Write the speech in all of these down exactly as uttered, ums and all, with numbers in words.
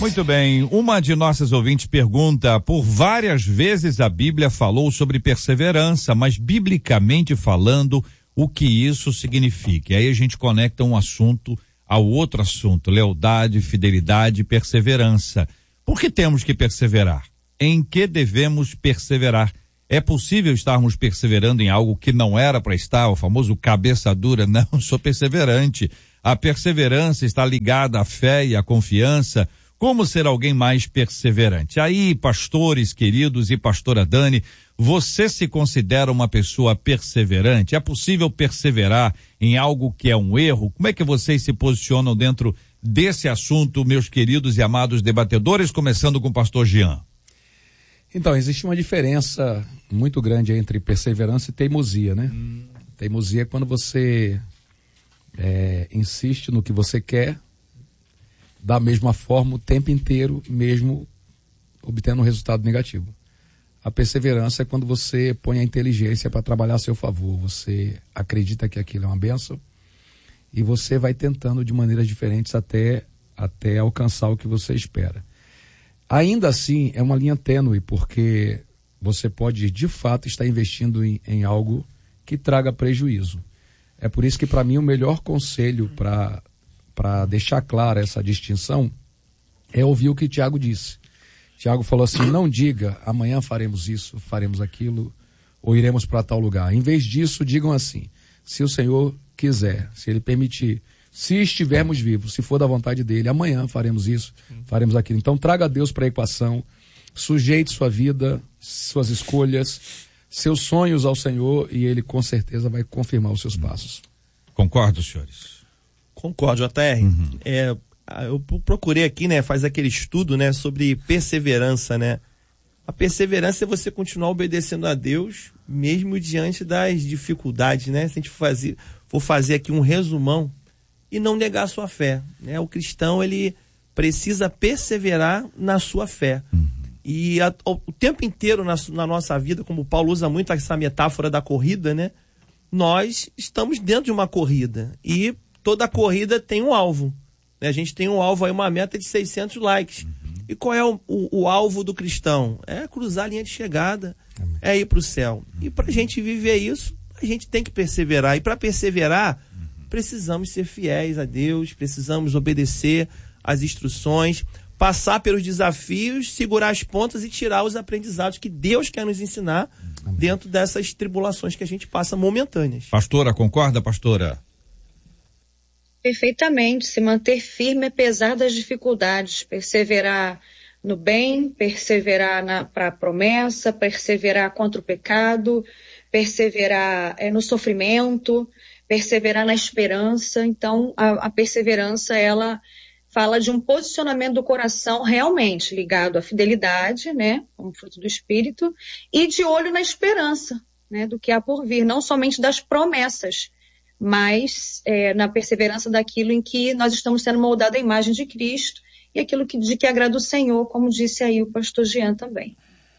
Muito bem, uma de nossas ouvintes pergunta: por várias vezes a Bíblia falou sobre perseverança, mas biblicamente falando, o que isso significa? E aí a gente conecta um assunto ao outro assunto: lealdade, fidelidade e perseverança. Por que temos que perseverar? Em que devemos perseverar? É possível estarmos perseverando em algo que não era para estar, o famoso cabeça dura? Não, sou perseverante. A perseverança está ligada à fé e à confiança. Como ser alguém mais perseverante? Aí, pastores queridos e pastora Dani, você se considera uma pessoa perseverante? É possível perseverar em algo que é um erro? Como é que vocês se posicionam dentro desse assunto, meus queridos e amados debatedores, começando com o pastor Jean? Então, existe uma diferença muito grande entre perseverança e teimosia, né? Hum. Teimosia é quando você é, insiste no que você quer, da mesma forma o tempo inteiro, mesmo obtendo um resultado negativo. A perseverança é quando você põe a inteligência para trabalhar a seu favor, você acredita que aquilo é uma bênção e você vai tentando de maneiras diferentes até, até alcançar o que você espera. Ainda assim, é uma linha tênue, porque você pode, de fato, estar investindo em, em algo que traga prejuízo. É por isso que, para mim, o melhor conselho para para deixar clara essa distinção é ouvir o que Tiago disse. Tiago falou assim: não diga, amanhã faremos isso, faremos aquilo, ou iremos para tal lugar. Em vez disso, digam assim: se o Senhor quiser, se Ele permitir, se estivermos vivos, se for da vontade dele, amanhã faremos isso, faremos aquilo. Então traga Deus para a equação, sujeite sua vida, suas escolhas, seus sonhos ao Senhor, e Ele com certeza vai confirmar os seus passos. Concordo, senhores? Concordo, J R. Uhum. É, eu procurei aqui, né, faz aquele estudo, né, sobre perseverança, né? A perseverança é você continuar obedecendo a Deus, mesmo diante das dificuldades, né? Se a gente fazer, for fazer aqui um resumão, e não negar a sua fé, né? O cristão, ele precisa perseverar na sua fé. Uhum. E a, o tempo inteiro na, na nossa vida, como o Paulo usa muito essa metáfora da corrida, né? Nós estamos dentro de uma corrida e toda corrida tem um alvo, né? A gente tem um alvo aí, uma meta de seiscentos likes. Uhum. E qual é o, o, o alvo do cristão? É cruzar a linha de chegada, Amém. É ir para o céu. Uhum. E para a gente viver isso, a gente tem que perseverar. E para perseverar, uhum. precisamos ser fiéis a Deus, precisamos obedecer às instruções, passar pelos desafios, segurar as pontas e tirar os aprendizados que Deus quer nos ensinar Amém. Dentro dessas tribulações que a gente passa momentâneas. Pastora, concorda, pastora? Perfeitamente, se manter firme apesar das dificuldades, perseverar no bem, perseverar para a promessa, perseverar contra o pecado, perseverar é, no sofrimento, perseverar na esperança. Então, a, a perseverança, ela fala de um posicionamento do coração realmente ligado à fidelidade, né, como fruto do Espírito, e de olho na esperança, né, do que há por vir, não somente das promessas, mas é, na perseverança daquilo em que nós estamos sendo moldados à imagem de Cristo e aquilo que, de que agrada o Senhor, como disse aí o pastor Jean também.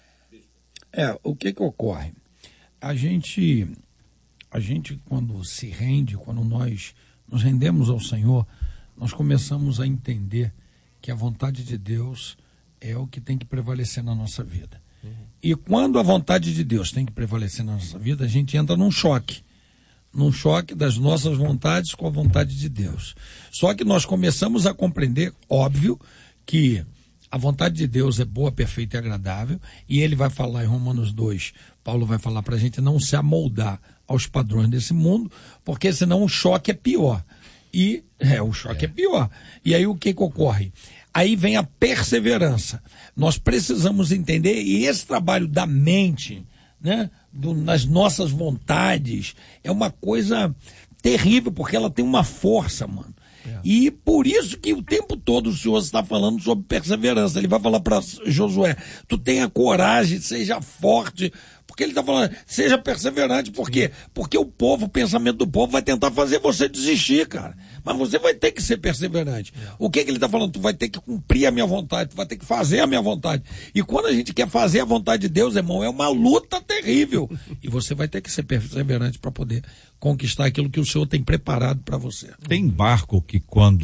É, o que que ocorre? A gente, a gente quando se rende, quando nós nos rendemos ao Senhor, nós começamos a entender que a vontade de Deus é o que tem que prevalecer na nossa vida. Uhum. E quando a vontade de Deus tem que prevalecer na nossa vida, a gente entra num choque. Num choque das nossas vontades com a vontade de Deus. Só que nós começamos a compreender, óbvio, que a vontade de Deus é boa, perfeita e agradável, e ele vai falar em Romanos dois, Paulo vai falar para a gente não se amoldar aos padrões desse mundo, porque senão o choque é pior. E, é, o choque é, é pior. E aí o que que ocorre? Aí vem a perseverança. Nós precisamos entender, e esse trabalho da mente, né, do, nas nossas vontades, é uma coisa terrível, porque ela tem uma força, mano. É. E por isso que o tempo todo o Senhor está falando sobre perseverança. Ele vai falar para Josué, tu tenha coragem, seja forte, porque ele está falando, seja perseverante. Por quê? Porque o povo, o pensamento do povo vai tentar fazer você desistir, cara. Mas você vai ter que ser perseverante. É. O que que ele está falando? Tu vai ter que cumprir a minha vontade, tu vai ter que fazer a minha vontade. E quando a gente quer fazer a vontade de Deus, irmão, é uma luta terrível. E você vai ter que ser perseverante para poder conquistar aquilo que o Senhor tem preparado para você. Tem barco que quando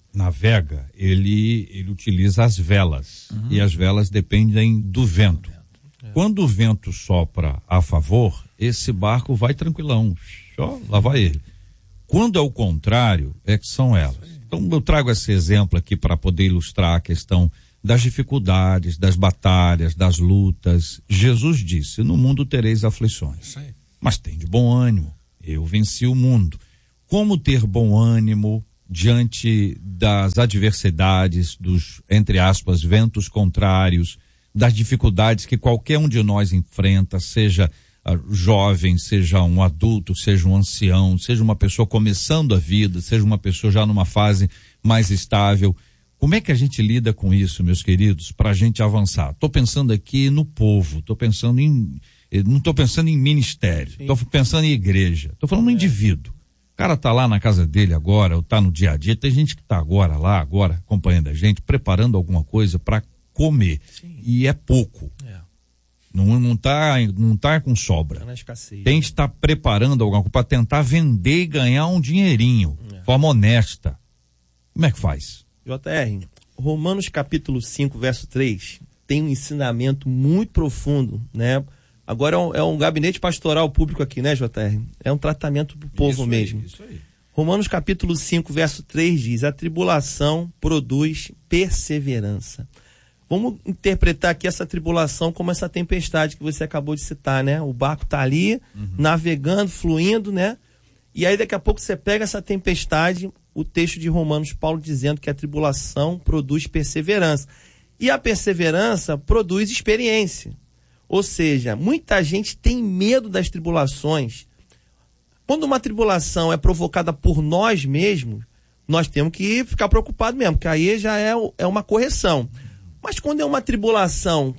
navega, ele, ele utiliza as velas. Uhum. E as velas dependem do vento. É. Quando o vento sopra a favor, esse barco vai tranquilão. Ó, lá vai ele. Quando é o contrário, é que são elas. Então eu trago esse exemplo aqui para poder ilustrar a questão das dificuldades, das batalhas, das lutas. Jesus disse: no mundo tereis aflições, mas tem de bom ânimo, eu venci o mundo. Como ter bom ânimo diante das adversidades, dos, entre aspas, ventos contrários, das dificuldades que qualquer um de nós enfrenta, seja uh, jovem, seja um adulto, seja um ancião, seja uma pessoa começando a vida, seja uma pessoa já numa fase mais estável. Como é que a gente lida com isso, meus queridos, para a gente avançar? Estou pensando aqui no povo, estou pensando em, não estou pensando em ministério, estou pensando em igreja, estou falando no é. indivíduo. O cara tá lá na casa dele agora, ou tá no dia a dia, tem gente que tá agora lá, agora, acompanhando a gente, preparando alguma coisa para comer. Sim. E é pouco. É. Não, não, tá, não tá com sobra. Tá na escassez, tem que estar tá preparando alguma coisa para tentar vender e ganhar um dinheirinho, de é. forma honesta. Como é que faz? J R, Romanos capítulo cinco, verso três, tem um ensinamento muito profundo, né? Agora é um, é um gabinete pastoral público aqui, né, J R? É um tratamento pro povo isso mesmo. Aí, isso aí. Romanos capítulo cinco, verso três diz: a tribulação produz perseverança. Vamos interpretar aqui essa tribulação como essa tempestade que você acabou de citar, né? O barco tá ali, uhum. navegando, fluindo, né? E aí daqui a pouco você pega essa tempestade, o texto de Romanos, Paulo dizendo que a tribulação produz perseverança. E a perseverança produz experiência. Ou seja, muita gente tem medo das tribulações. Quando uma tribulação é provocada por nós mesmos, nós temos que ficar preocupados mesmo, porque aí já é, é uma correção. Mas quando é uma tribulação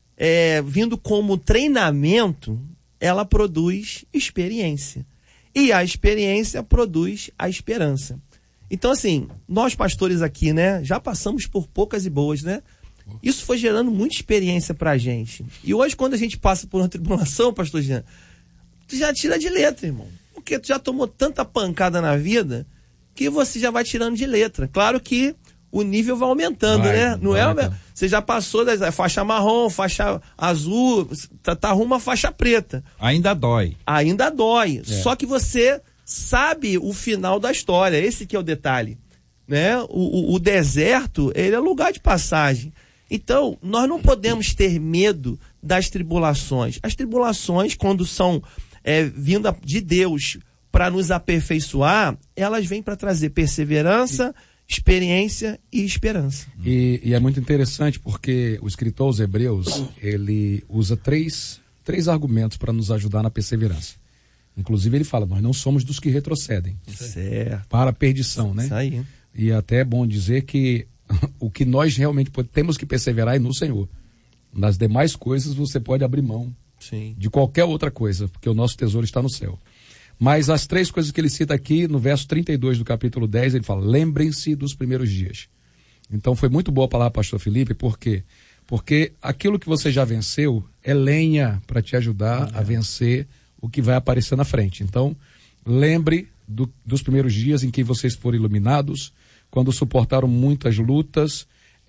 é, vindo como treinamento, ela produz experiência. E a experiência produz a esperança. Então, assim, nós pastores aqui, né, já passamos por poucas e boas, né? Isso foi gerando muita experiência pra gente. E hoje, quando a gente passa por uma tribulação, pastor Jean, tu já tira de letra, irmão. Porque tu já tomou tanta pancada na vida que você já vai tirando de letra. Claro que o nível vai aumentando, vai, né? Não é? Então. Você já passou da faixa marrom, faixa azul, tá, tá rumo à faixa preta. Ainda dói. Ainda dói. É. Só que você sabe o final da história. Esse que é o detalhe, né? O, o, o deserto, ele é lugar de passagem. Então, nós não podemos ter medo das tribulações. As tribulações, quando são é, vindas de Deus para nos aperfeiçoar, elas vêm para trazer perseverança, experiência e esperança. E, e é muito interessante porque o escritor aos Hebreus, ele usa três, três argumentos para nos ajudar na perseverança. Inclusive ele fala, nós não somos dos que retrocedem. Certo. Para a perdição, né? Isso aí. E até é bom dizer que o que nós realmente temos que perseverar é no Senhor. Nas demais coisas você pode abrir mão Sim. de qualquer outra coisa, porque o nosso tesouro está no céu. Mas as três coisas que ele cita aqui, no verso trinta e dois do capítulo dez, ele fala, lembrem-se dos primeiros dias. Então foi muito boa a palavra, pastor Felipe, por quê? Porque aquilo que você já venceu é lenha para te ajudar é. a vencer o que vai aparecer na frente. Então, lembre do, dos primeiros dias em que vocês foram iluminados, quando suportaram muitas lutas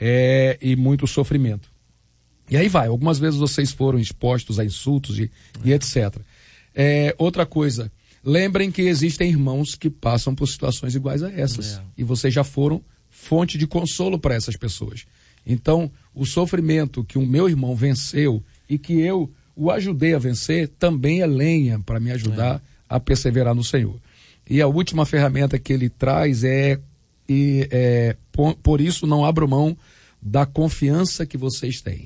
é, e muito sofrimento. E aí vai, algumas vezes vocês foram expostos a insultos e, e etcétera. É, outra coisa, lembrem que existem irmãos que passam por situações iguais a essas. É. E vocês já foram fonte de consolo para essas pessoas. Então, o sofrimento que o meu irmão venceu e que eu o ajudei a vencer, também é lenha para me ajudar é. a perseverar no Senhor. E a última ferramenta que ele traz é, e, é por, por isso não abro mão da confiança que vocês têm,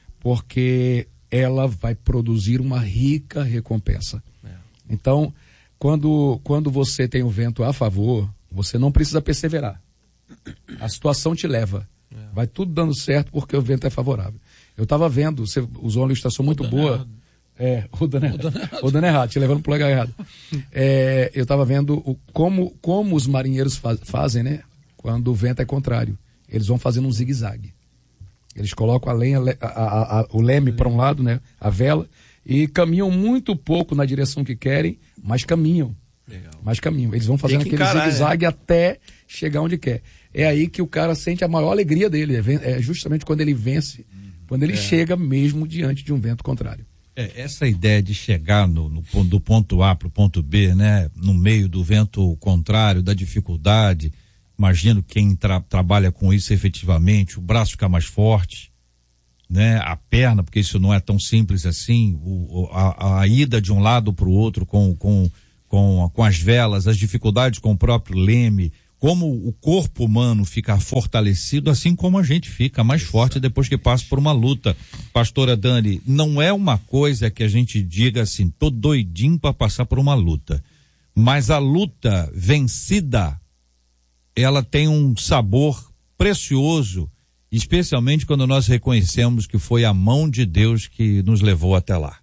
porque ela vai produzir uma rica recompensa. É. Então, quando, quando você tem o vento a favor, você não precisa perseverar. A situação te leva. É. Vai tudo dando certo porque o vento é favorável. Eu estava vendo, você usou uma ilustração muito boa. Errado. É, o dano errado. O dano errado, te levando para o lugar errado. É, eu estava vendo o, como, como os marinheiros faz, fazem, né? Quando o vento é contrário. Eles vão fazendo um zigue-zague. Eles colocam a lenha, a, a, a, o leme para um lado, né? A vela, e caminham muito pouco na direção que querem, mas caminham. Legal. Mas caminham. Eles vão fazendo aquele zigue-zague, né? Até chegar onde quer. é aí que o cara sente a maior alegria dele, é justamente quando ele vence, quando ele é. chega mesmo diante de um vento contrário. É, essa ideia de chegar no, no, do ponto A para o ponto B, né, no meio do vento contrário, da dificuldade, imagino quem tra, trabalha com isso efetivamente, o braço fica mais forte, né, a perna, porque isso não é tão simples assim, o, a, a ida de um lado para o outro com, com, com, com as velas, as dificuldades com o próprio leme, como o corpo humano fica fortalecido, assim como a gente fica mais forte depois que passa por uma luta. Pastora Dani, não é uma coisa que a gente diga assim, tô doidinho para passar por uma luta, mas a luta vencida, ela tem um sabor precioso, especialmente quando nós reconhecemos que foi a mão de Deus que nos levou até lá.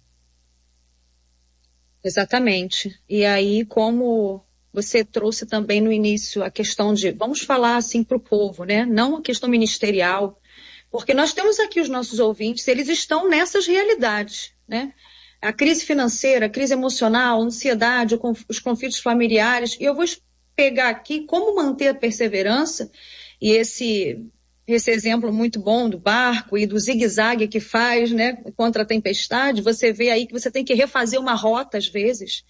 Exatamente. E aí, como você trouxe também no início a questão de, vamos falar assim para o povo, né? Não a questão ministerial, porque nós temos aqui os nossos ouvintes, eles estão nessas realidades, né? A crise financeira, a crise emocional, a ansiedade, os conflitos familiares, e eu vou pegar aqui como manter a perseverança, e esse, esse exemplo muito bom do barco e do zigue-zague que faz, né, contra a tempestade, você vê aí que você tem que refazer uma rota às vezes.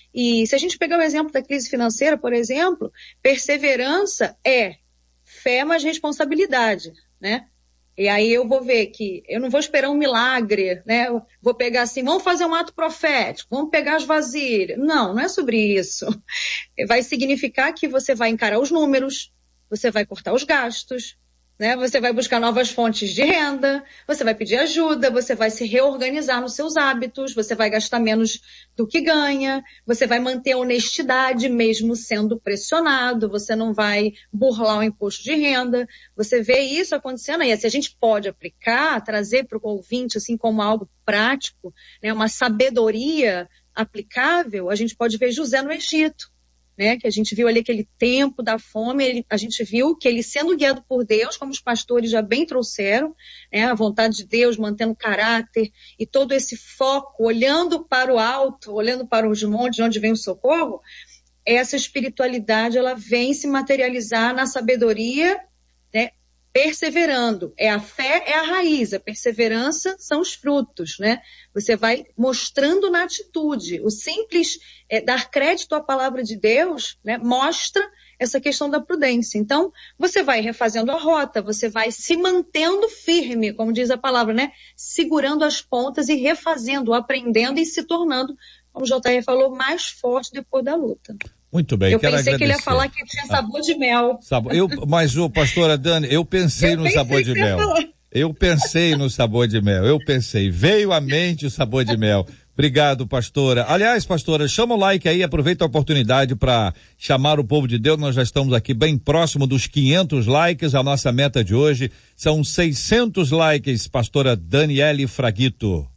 E se a gente pegar o exemplo da crise financeira, por exemplo, perseverança é fé mais responsabilidade, né? E aí eu vou ver que eu não vou esperar um milagre, né? Eu vou pegar assim, vamos fazer um ato profético, vamos pegar as vasilhas. Não, não é sobre isso. Vai significar que você vai encarar os números, você vai cortar os gastos, né? Você vai buscar novas fontes de renda, você vai pedir ajuda, você vai se reorganizar nos seus hábitos, você vai gastar menos do que ganha, você vai manter a honestidade mesmo sendo pressionado, você não vai burlar o imposto de renda. Você vê isso acontecendo aí. Se a gente pode aplicar, trazer para o ouvinte assim como algo prático, né, uma sabedoria aplicável, a gente pode ver José no Egito. Né, que a gente viu ali aquele tempo da fome, ele, a gente viu que ele sendo guiado por Deus, como os pastores já bem trouxeram, né, a vontade de Deus, mantendo o caráter e todo esse foco, olhando para o alto, olhando para os montes de onde vem o socorro, essa espiritualidade ela vem se materializar na sabedoria, né, perseverando. É a fé, é a raiz, a perseverança são os frutos, né? Você vai mostrando na atitude. O simples é, dar crédito à palavra de Deus, né, mostra essa questão da prudência. Então, você vai refazendo a rota, você vai se mantendo firme, como diz a palavra, né? Segurando as pontas e refazendo, aprendendo e se tornando, como o J R falou, mais forte depois da luta. Muito bem, eu quero pensei agradecer. que ele ia falar que tinha sabor de mel. Sabor, eu, mas, ô, pastora Dani, eu pensei eu no pensei sabor de mel. Eu pensei no sabor de mel, eu pensei. Veio à mente o sabor de mel. Obrigado, pastora. Aliás, pastora, chama o like aí, aproveita a oportunidade para chamar o povo de Deus. Nós já estamos aqui bem próximo dos quinhentos likes. A nossa meta de hoje são seiscentos likes, pastora Daniele Fraguito.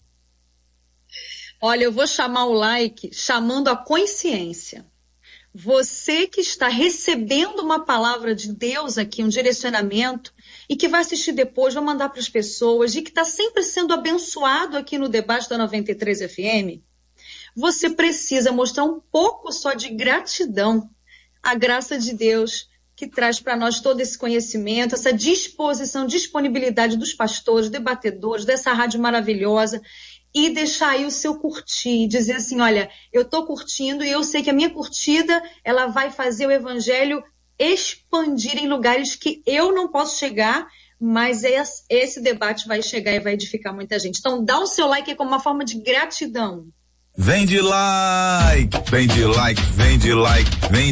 Olha, eu vou chamar o like chamando a consciência. Você que está recebendo uma palavra de Deus aqui, um direcionamento, e que vai assistir depois, vai mandar para as pessoas, e que está sempre sendo abençoado aqui no debate da noventa e três F M, você precisa mostrar um pouco só de gratidão à graça de Deus, que traz para nós todo esse conhecimento, essa disposição, disponibilidade dos pastores, debatedores, dessa rádio maravilhosa, e deixar aí o seu curtir, dizer assim, olha, eu estou curtindo e eu sei que a minha curtida, ela vai fazer o evangelho expandir em lugares que eu não posso chegar, mas esse, esse debate vai chegar e vai edificar muita gente. Então dá o seu like aí como uma forma de gratidão. Vem de like, vem de like, vem de like, vem